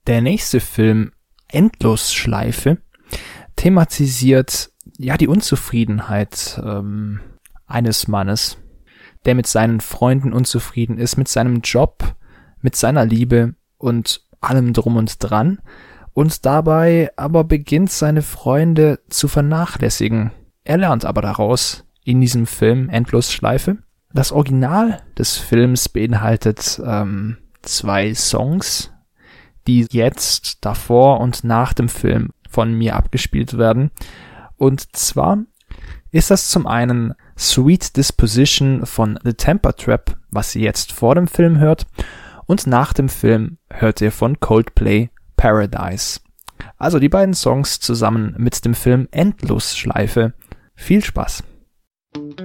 Der nächste Film, Endlosschleife, thematisiert die Unzufriedenheit eines Mannes, der mit seinen Freunden unzufrieden ist, mit seinem Job, mit seiner Liebe und allem drum und dran und dabei aber beginnt, seine Freunde zu vernachlässigen. Er lernt aber daraus in diesem Film Endlosschleife. Das Original des Films beinhaltet 2 Songs, die jetzt davor und nach dem Film von mir abgespielt werden. Und zwar ist das zum einen Sweet Disposition von The Temper Trap, was ihr jetzt vor dem Film hört, und nach dem Film hört ihr von Coldplay Paradise. Also die beiden Songs zusammen mit dem Film Endlosschleife. Viel Spaß!